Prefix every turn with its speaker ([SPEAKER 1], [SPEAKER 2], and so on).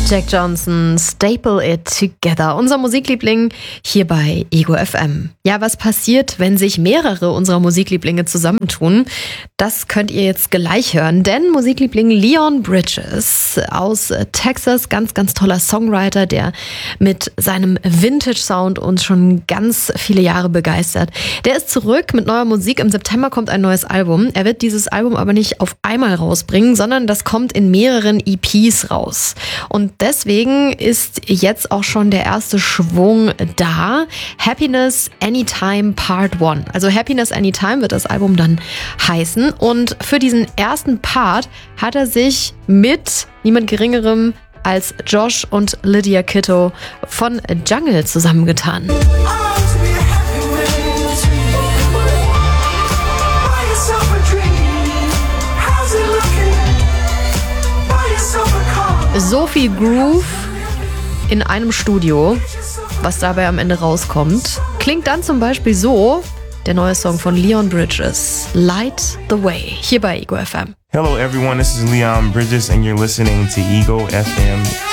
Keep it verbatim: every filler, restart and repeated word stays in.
[SPEAKER 1] Jack Johnson, Staple It Together, unser Musikliebling hier bei Ego F M. Ja, was passiert, wenn sich mehrere unserer Musiklieblinge zusammentun? Das könnt ihr jetzt gleich hören, denn Musikliebling Leon Bridges aus Texas, ganz, ganz toller Songwriter, der mit seinem Vintage-Sound uns schon ganz viele Jahre begeistert. Der ist zurück mit neuer Musik. Im September kommt ein neues Album. Er wird dieses Album aber nicht auf einmal rausbringen, sondern das kommt in mehreren E Ps raus. Und deswegen ist jetzt auch schon der erste Schwung da. Happiness Anytime Part eins. Also Happiness Anytime wird das Album dann heißen. Und für diesen ersten Part hat er sich mit niemand Geringerem als Josh und Lydia Kitto von Jungle zusammengetan. So viel Groove in einem Studio, was dabei am Ende rauskommt, klingt dann zum Beispiel so, der neue Song von Leon Bridges, Light the Way, hier bei Ego F M.
[SPEAKER 2] Hello everyone, this is Leon Bridges and you're listening to Ego F M.